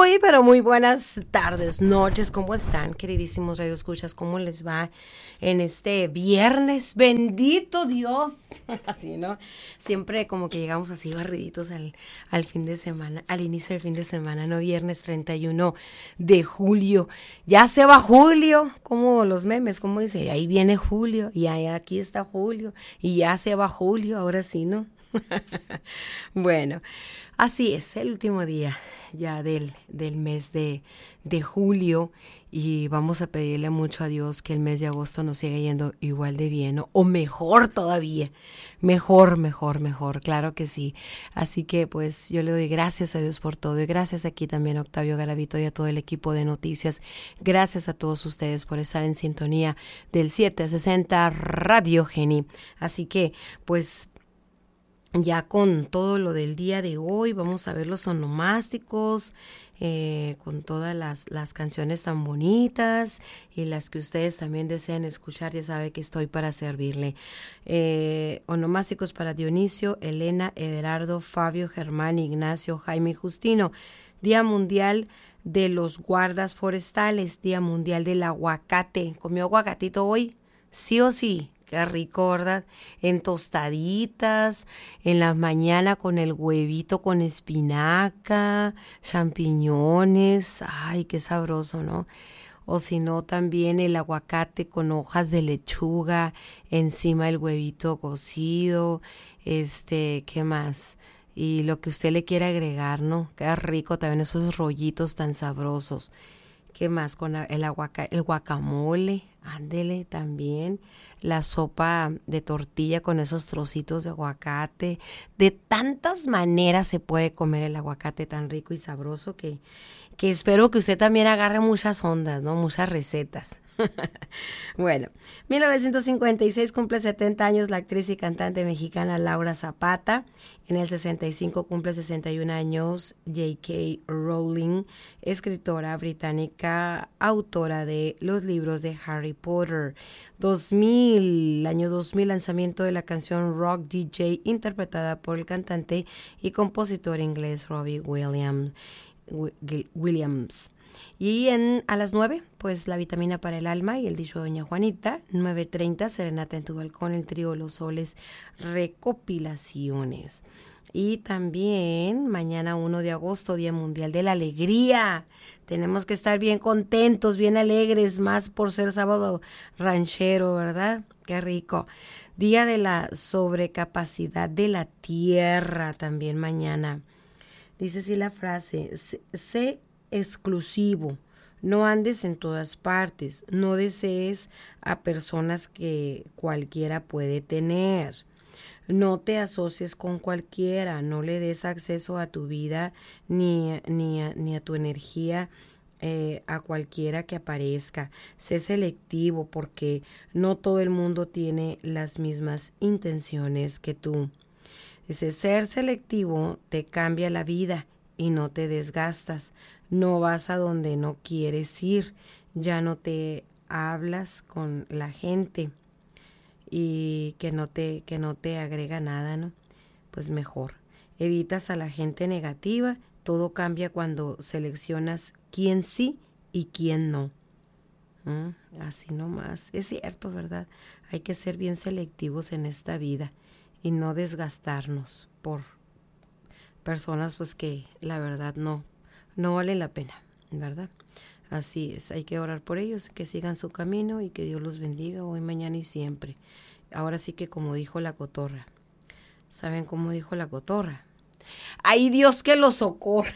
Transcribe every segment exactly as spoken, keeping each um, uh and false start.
Muy, pero muy buenas tardes, noches. ¿Cómo están, queridísimos radioescuchas? ¿Cómo les va en este viernes? ¡Bendito Dios! Así, ¿no? Siempre como que llegamos así barriditos al, al fin de semana, al inicio del fin de semana, ¿no? Viernes treinta y uno de julio. Ya se va julio, como los memes, como dice, ahí viene julio, y ahí aquí está julio, y ya se va julio, ahora sí, ¿no? Bueno, así es, el último día ya del, del mes de, de julio, y vamos a pedirle mucho a Dios que el mes de agosto nos siga yendo igual de bien, ¿no? O mejor todavía, mejor, mejor, mejor, claro que sí. Así que pues yo le doy gracias a Dios por todo, y gracias aquí también a Octavio Garavito y a todo el equipo de noticias. Gracias a todos ustedes por estar en sintonía del setecientos sesenta Radio Geni. Así que pues ya con todo lo del día de hoy, vamos a ver los onomásticos, eh, con todas las, las canciones tan bonitas y las que ustedes también desean escuchar. Ya sabe que estoy para servirle. Eh, onomásticos para Dionisio, Elena, Everardo, Fabio, Germán, Ignacio, Jaime y Justino. Día Mundial de los Guardas Forestales, Día Mundial del Aguacate. ¿Comió aguacatito hoy? ¿Sí o sí? Qué rico, ¿verdad? En tostaditas, en la mañana con el huevito con espinaca, champiñones, ay, qué sabroso, ¿no? O si no, también el aguacate con hojas de lechuga, encima el huevito cocido, este, ¿qué más? Y lo que usted le quiera agregar, ¿no? Qué rico también esos rollitos tan sabrosos. ¿Qué más? Con el aguaca, el guacamole, ándele también. La sopa de tortilla con esos trocitos de aguacate. De tantas maneras se puede comer el aguacate tan rico y sabroso que, que espero que usted también agarre muchas ondas, ¿no? Muchas recetas. Bueno, mil novecientos cincuenta y seis cumple setenta años la actriz y cantante mexicana Laura Zapata. En el sesenta y cinco cumple sesenta y un años J K. Rowling, escritora británica, autora de los libros de Harry Potter. dos mil, año dos mil, lanzamiento de la canción Rock D J, interpretada por el cantante y compositor inglés Robbie Williams. Williams. Y en, a las nueve, pues la vitamina para el alma y el dicho de Doña Juanita. Nueve treinta, Serenata en tu balcón, el trío Los Soles, recopilaciones. Y también mañana uno de agosto, Día Mundial de la Alegría. Tenemos que estar bien contentos, bien alegres, más por ser sábado ranchero, ¿verdad? Qué rico. Día de la sobrecapacidad de la tierra, también mañana. Dice así la frase: sé exclusivo, no andes en todas partes, no desees a personas que cualquiera puede tener, no te asocies con cualquiera, no le des acceso a tu vida ni, ni, a, ni a tu energía eh, a cualquiera que aparezca. Sé selectivo porque no todo el mundo tiene las mismas intenciones que tú. Dice, ser selectivo te cambia la vida y no te desgastas. No vas a donde no quieres ir, ya no te hablas con la gente y que no te, que no te agrega nada, ¿no? Pues mejor. Evitas a la gente negativa, todo cambia cuando seleccionas quién sí y quién no. ¿Mm? Así nomás. Es cierto, ¿verdad? Hay que ser bien selectivos en esta vida y no desgastarnos por personas pues que la verdad no no vale la pena, ¿verdad? Así es, hay que orar por ellos, que sigan su camino y que Dios los bendiga hoy, mañana y siempre. Ahora sí que como dijo la cotorra, ¿saben cómo dijo la cotorra? ¡Ay, Dios que los socorra!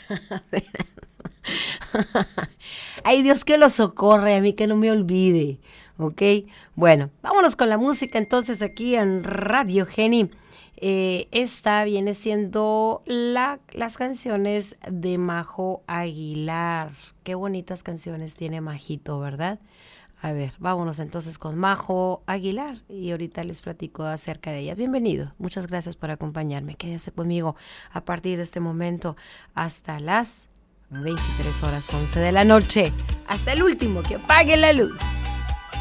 ¡Ay, Dios que los socorre! A mí que no me olvide, ¿ok? Bueno, vámonos con la música entonces aquí en Radio Geni. Eh, esta viene siendo la, las canciones de Majo Aguilar. Qué bonitas canciones tiene Majito, ¿verdad? A ver, vámonos entonces con Majo Aguilar y ahorita les platico acerca de ella. Bienvenido, muchas gracias por acompañarme. Quédese conmigo a partir de este momento hasta las veintitrés horas once de la noche. Hasta el último que apague la luz.